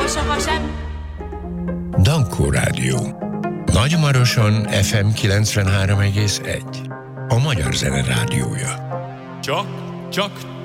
sohasem. Dankó Rádió. Nagymaroson FM 93,1. A Magyar Zene Rádiója. Csak